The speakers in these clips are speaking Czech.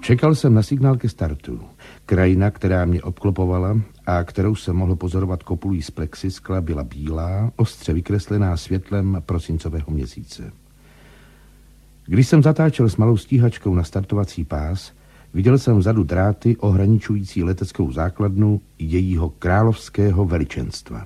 Čekal jsem na signál ke startu. Krajina, která mě obklopovala a kterou jsem mohl pozorovat kopulí z plexiskla, byla bílá, ostře vykreslená světlem prosincového měsíce. Když jsem zatáčel s malou stíhačkou na startovací pás, viděl jsem vzadu dráty ohraničující leteckou základnu jejího královského veličenstva.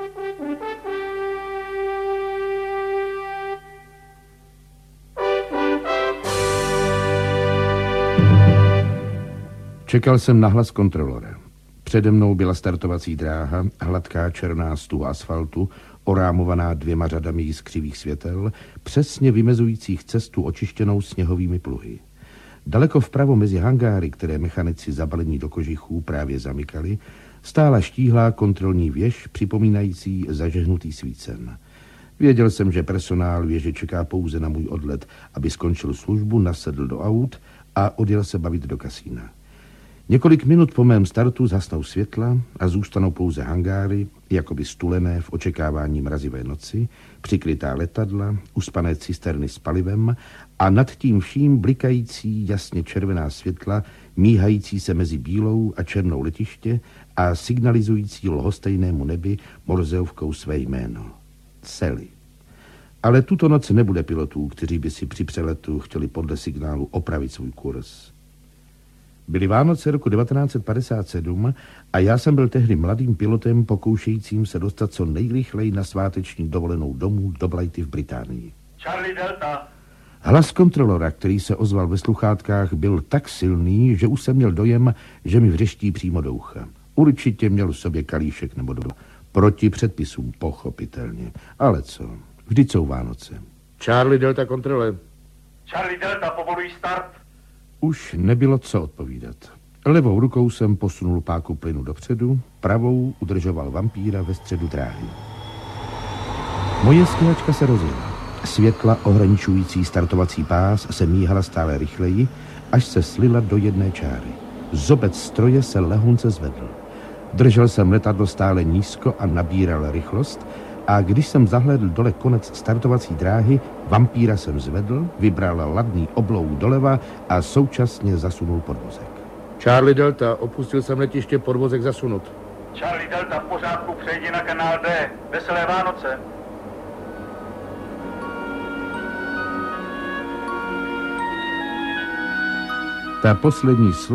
Čekal jsem na hlas kontrolora. Přede mnou byla startovací dráha, hladká černá stuh asfaltu, orámovaná 2 řadami jiskřivých světel, přesně vymezujících cestu očištěnou sněhovými pluhy. Daleko vpravo mezi hangáry, které mechanici zabalení do kožichů právě zamykali, stála štíhlá kontrolní věž, připomínající zažehnutý svícen. Věděl jsem, že personál věže čeká pouze na můj odlet, aby skončil službu, nasedl do aut a odjel se bavit do kasína. Několik minut po mém startu zhasnou světla a zůstanou pouze hangáry, jakoby stulené v očekávání mrazivé noci, přikrytá letadla, uspané cisterny s palivem a nad tím vším blikající jasně červená světla, míhající se mezi bílou a černou letiště a signalizující lhostejnému nebi morzeovkou své jméno. Sally. Ale tuto noc nebude pilotů, kteří by si při přeletu chtěli podle signálu opravit svůj kurz. Byly Vánoce roku 1957 a já jsem byl tehdy mladým pilotem pokoušejícím se dostat co nejrychleji na sváteční dovolenou domů do Blighty v Británii. Charlie Delta. Hlas kontrolora, který se ozval ve sluchátkách, byl tak silný, že už jsem měl dojem, že mi vřeští přímo do ucha. Určitě měl v sobě kalíšek nebo 2. Proti předpisům, pochopitelně. Ale co? Vždyť jsou Vánoce. Charlie Delta kontrole. Charlie Delta, povolují start. Už nebylo co odpovídat. Levou rukou jsem posunul páku plynu dopředu, pravou udržoval vampíra ve středu dráhy. Moje stíhačka se rozjela. Světla ohraničující startovací pás se míhala stále rychleji, až se slila do jedné čáry. Zobec stroje se lehonce zvedl. Držel jsem letadlo stále nízko a nabíral rychlost, a když jsem zahlédl dole konec startovací dráhy, vampíra jsem zvedl, vybral ladný oblouk doleva a současně zasunul podvozek. Charlie Delta, opustil jsem letiště, podvozek zasunut. Charlie Delta, v pořádku, přejdi na kanál D. Veselé Vánoce. Ta poslední slova